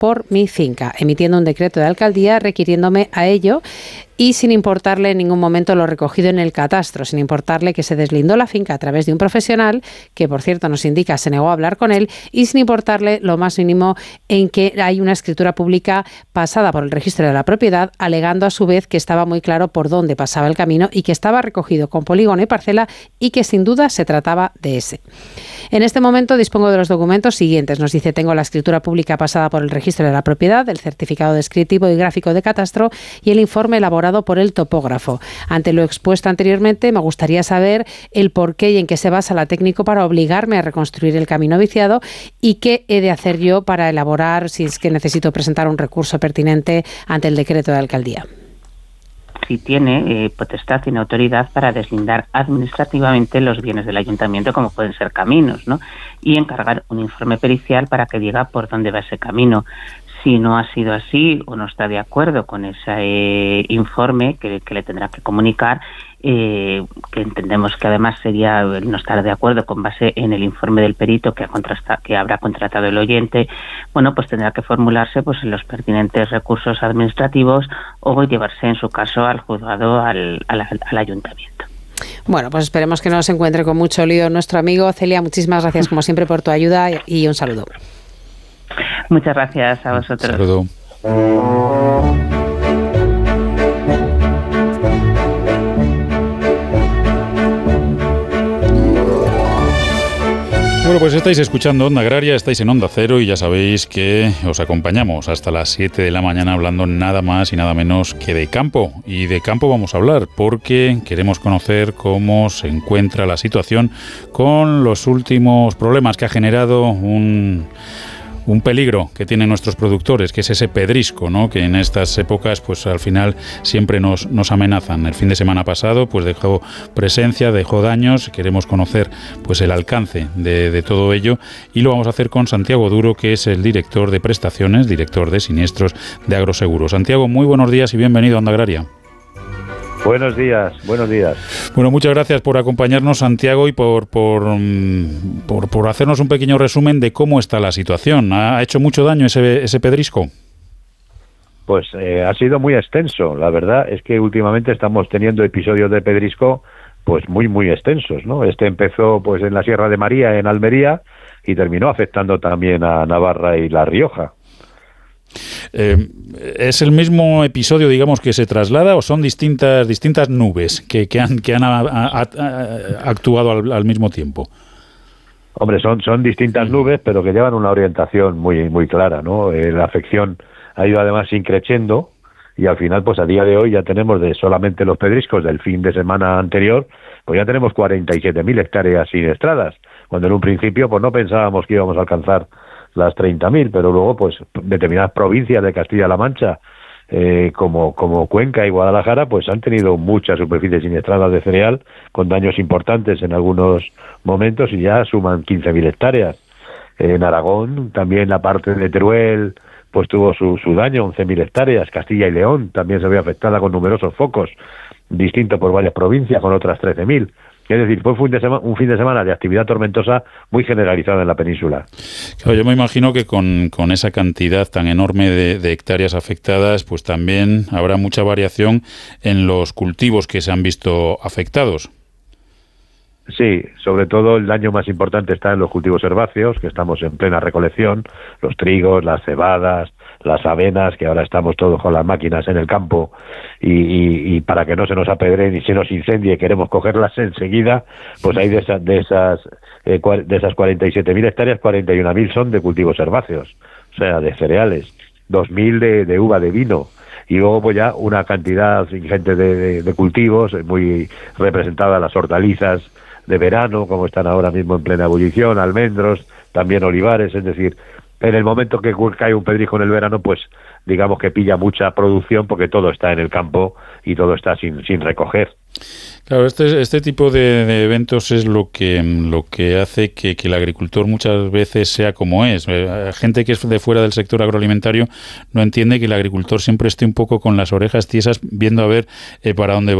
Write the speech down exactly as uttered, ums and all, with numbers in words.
por mi finca, emitiendo un decreto de alcaldía requiriéndome a ello y sin importarle en ningún momento lo recogido en el catastro, sin importarle que se deslindó la finca a través de un profesional, que por cierto nos indica se negó a hablar con él, y sin importarle lo más mínimo en que hay una escritura pública pasada por el registro de la propiedad, alegando a su vez que estaba muy claro por dónde pasaba el camino y que estaba recogido con polígono y parcela y que sin duda se trataba de ese. En este momento dispongo de los documentos siguientes. Nos dice: tengo la escritura pública pasada por el registro de la propiedad, el certificado descriptivo y gráfico de catastro y el informe elaborado por el topógrafo. Ante lo expuesto anteriormente, me gustaría saber el por qué y en qué se basa la técnico para obligarme a reconstruir el camino viciado y qué he de hacer yo para elaborar, si es que necesito presentar un recurso pertinente ante el decreto de alcaldía. Si tiene eh, potestad, tiene autoridad para deslindar administrativamente los bienes del ayuntamiento, como pueden ser caminos, ¿no? Y encargar un informe pericial para que diga por dónde va ese camino. Si no ha sido así o no está de acuerdo con ese eh, informe que, que le tendrá que comunicar, eh, que entendemos que además sería no estar de acuerdo con base en el informe del perito que, ha contrasta, que habrá contratado el oyente, bueno, pues tendrá que formularse pues en los pertinentes recursos administrativos o llevarse en su caso al juzgado, al, al, al ayuntamiento. Bueno, pues esperemos que no se encuentre con mucho lío nuestro amigo. Celia, muchísimas gracias como siempre por tu ayuda y un saludo. Muchas gracias a vosotros. Saludo. Bueno, pues estáis escuchando Onda Agraria, estáis en Onda Cero y ya sabéis que os acompañamos hasta las siete de la mañana hablando nada más y nada menos que de campo. Y de campo vamos a hablar porque queremos conocer cómo se encuentra la situación con los últimos problemas que ha generado un... un peligro que tienen nuestros productores, que es ese pedrisco, ¿no? Que en estas épocas pues al final siempre nos, nos amenazan. El fin de semana pasado pues dejó presencia, dejó daños. Queremos conocer pues el alcance de, de todo ello y lo vamos a hacer con Santiago Duro, que es el director de prestaciones, director de siniestros de Agroseguro. Santiago, muy buenos días y bienvenido a Onda Agraria. Buenos días, buenos días. Bueno, muchas gracias por acompañarnos, Santiago, y por por, por por hacernos un pequeño resumen de cómo está la situación. ¿Ha hecho mucho daño ese, ese pedrisco? Pues eh, ha sido muy extenso. La verdad es que últimamente estamos teniendo episodios de pedrisco pues muy, muy extensos, ¿no? Este empezó pues en la Sierra de María, en Almería, y terminó afectando también a Navarra y La Rioja. Eh, ¿Es el mismo episodio, digamos, que se traslada o son distintas distintas nubes que, que han, que han a, a, a, actuado al, al mismo tiempo? Hombre, son, son distintas nubes, pero que llevan una orientación muy, muy clara, ¿no? Eh, la afección ha ido además increciendo y al final, pues a día de hoy ya tenemos de solamente los pedriscos del fin de semana anterior, pues ya tenemos cuarenta y siete mil hectáreas siniestradas, cuando en un principio pues no pensábamos que íbamos a alcanzar las treinta mil, pero luego pues determinadas provincias de Castilla-La Mancha eh, como, como Cuenca y Guadalajara pues han tenido muchas superficies siniestradas de cereal con daños importantes en algunos momentos y ya suman quince mil hectáreas. En Aragón también la parte de Teruel pues tuvo su, su daño, once mil hectáreas. Castilla y León también se ve afectada con numerosos focos, distinto por varias provincias con otras trece mil. Es decir, fue un fin, de sema- un fin de semana de actividad tormentosa muy generalizada en la península. Claro, yo me imagino que con, con esa cantidad tan enorme de, de hectáreas afectadas, pues también habrá mucha variación en los cultivos que se han visto afectados. Sí, sobre todo el daño más importante está en los cultivos herbáceos, que estamos en plena recolección, los trigos, las cebadas, las avenas, que ahora estamos todos con las máquinas en el campo y, y, y para que no se nos apedreen y se nos incendie queremos cogerlas enseguida, pues hay de esas de esas eh, de esas cuarenta y siete mil hectáreas, cuarenta y una mil son de cultivos herbáceos, o sea, de cereales, dos mil de, de uva de vino y luego pues ya una cantidad ingente de, de, de cultivos muy representada las hortalizas de verano, como están ahora mismo en plena ebullición, almendros, también olivares, es decir, en el momento que cae un pedrisco en el verano, pues digamos que pilla mucha producción porque todo está en el campo y todo está sin, sin recoger. Claro, este, este tipo de, de eventos es lo que lo que hace que, que el agricultor muchas veces sea como es. Eh, gente que es de fuera del sector agroalimentario no entiende que el agricultor siempre esté un poco con las orejas tiesas viendo a ver eh, para dónde va